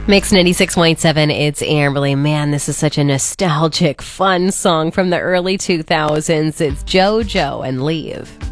Mix 96.7, it's Amberly. Man, this is such a nostalgic, fun song from the early 2000s. It's JoJo and Leave.